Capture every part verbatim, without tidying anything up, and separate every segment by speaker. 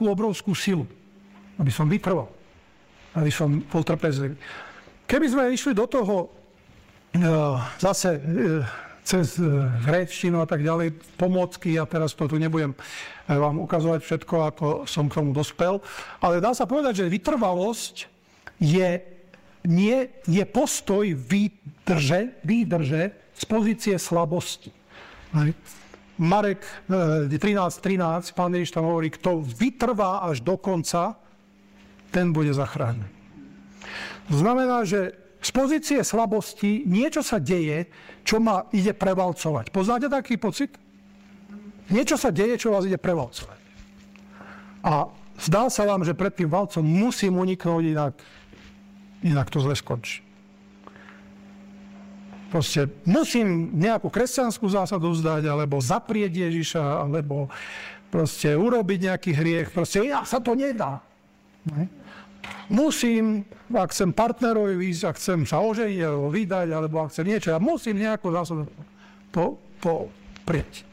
Speaker 1: takú obrovskú silu, aby som vytrval, aby som bol trpezlivý. Keby sme išli do toho zase cez gréčtinu a tak ďalej, pomôcky, a teraz to tu nebudem vám ukazovať všetko, ako som k tomu dospel, ale dá sa povedať, že vytrvalosť je, nie, je postoj výdrže, výdrže z pozície slabosti. Marek trinásť trinásť, pán Ježiš tam hovorí, kto vytrvá až do konca, ten bude zachránený. To znamená, že z pozície slabosti niečo sa deje, čo ma ide prevalcovať. Poznáte taký pocit? Niečo sa deje, čo vás ide prevalcovať. A zdá sa vám, že pred tým valcom musím uniknúť, inak, inak to zle skončí. Proste musím nejakú kresťanskú zásadu vzdať, alebo zaprieť Ježiša, alebo proste urobiť nejaký hriech. Proste ja, sa to nedá. Ne? Musím, ak chcem partnerovi výjsť, ak chcem sa oženiť, alebo vydať, alebo ak chcem niečo, ja musím nejakú zásadu po, poprieť.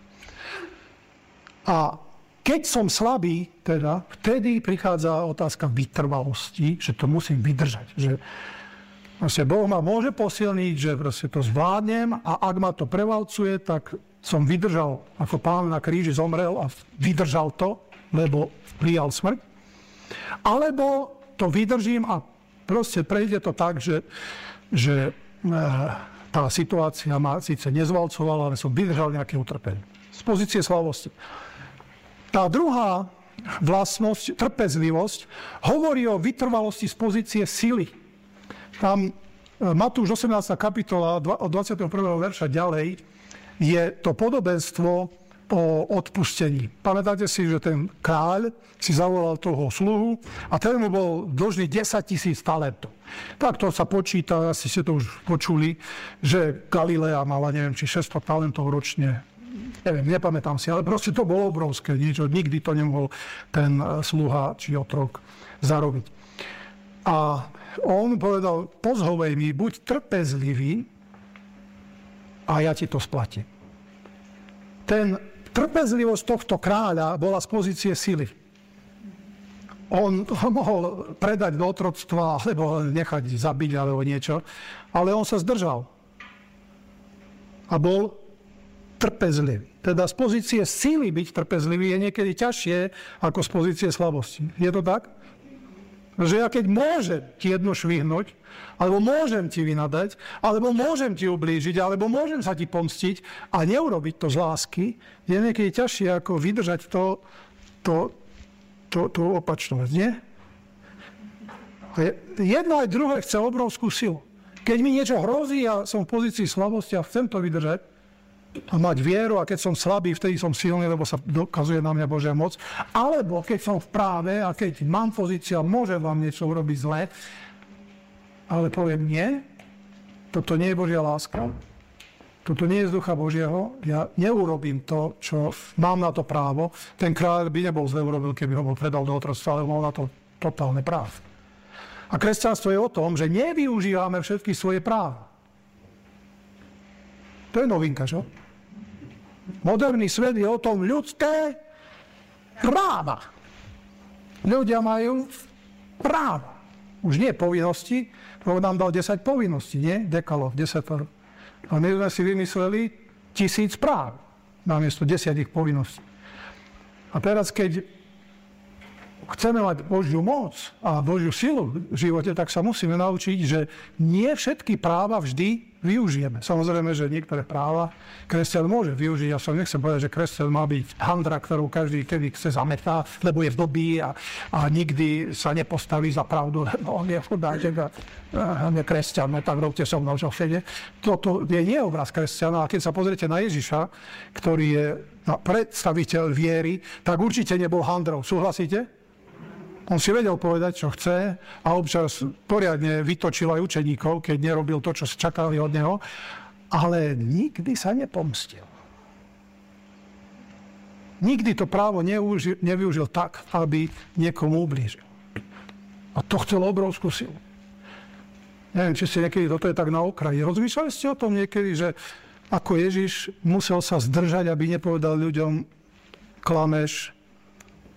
Speaker 1: A keď som slabý, teda, vtedy prichádza otázka vytrvalosti, že to musím vydržať. Že proste Boh ma môže posilniť, že proste to zvládnem, a ak ma to prevalcuje, tak som vydržal, ako Pán na kríži zomrel a vydržal to, lebo prijal smrť. Alebo to vydržím a proste prejde to tak, že, že tá situácia ma síce nezvalcovala, ale som vydržal nejaké utrpenie. Z pozície slavosti. Tá druhá vlastnosť, trpezlivosť, hovorí o vytrvalosti z pozície sily. Tam Matúš osemnásta kapitola od dvadsiateho prvého verša ďalej je to podobenstvo o odpustení. Pamätáte si, že ten kráľ si zavolal toho sluhu a ten mu bol dlžný desaťtisíc talentov. Tak to sa počíta, asi ste to už počuli, že Galilea mala, neviem, či šesťsto talentov ročne. Neviem, nepamätám si, ale proste to bolo obrovské niečo. Nikdy to nemohol ten sluha či otrok zarobiť. A on povedal, pozhovej mi, buď trpezlivý a ja ti to splatím. Ten trpezlivosť tohto kráľa bola z pozície sily. On ho mohol predať do otroctva, alebo nechať zabiť, alebo niečo, ale on sa zdržal. A bol trpezlivý. Teda z pozície sily byť trpezlivý je niekedy ťažšie ako z pozície slabosti. Je to tak? Že ja keď môžem ti jedno švihnúť, alebo môžem ti vynadať, alebo môžem ti ublížiť, alebo môžem sa ti pomstiť a neurobiť to z lásky, je niekedy ťažšie ako vydržať to, to, to, tú opačnú vec, nie? Jedno aj druhé chce obrovskú silu. Keď mi niečo hrozí a som v pozícii slabosti a chcem to vydržať a mať vieru, a keď som slabý, vtedy som silný, lebo sa dokazuje na mňa Božia moc, alebo keď som v práve a keď mám pozíciu a môžem vám niečo urobiť zle, ale poviem nie, toto nie je Božia láska, toto nie je z ducha Božieho, ja neurobím to, čo mám na to právo. Ten kráľ by nebol zle urobil, keby ho bol predal do otroctva, ale mal na to totálne právo. A kresťanstvo je o tom, že nevyužívame všetky svoje práva. To je novinka, čo? Moderný svet je o tom ľudské práva. Ľudia majú práva. Už nie povinnosti, Boh nám dal desať povinností, nie? Dekalóg, desať. A my sme si vymysleli tisíc práv namiesto desiatich povinností. A teraz, keď chceme mať Božiu moc a Božiu silu v živote, tak sa musíme naučiť, že nie všetky práva vždy využijeme. Samozrejme, že niektoré práva kresťan môže využiť. Ja som nechcem povedať, že kresťan má byť handra, ktorú každý kedy chce zametá, lebo je v dobi a, a nikdy sa nepostaví za pravdu, lebo on je chudáček a, a je kresťan, no tak robte so mnou, čo chcete. Toto je nie obraz kresťana. A keď sa pozriete na Ježiša, ktorý je predstaviteľ viery, tak určite nebol handrou. Súhlasíte? On si vedel povedať, čo chce, a občas poriadne vytočil aj učeníkov, keď nerobil to, čo čakali od neho, ale nikdy sa nepomstil. Nikdy to právo neužil, nevyužil tak, aby niekomu ublížil. A to chcelo obrovskú silu. Neviem, či ste niekedy, toto je tak na okraji. Rozmýšľali ste o tom niekedy, že ako Ježiš musel sa zdržať, aby nepovedal ľuďom, klameš,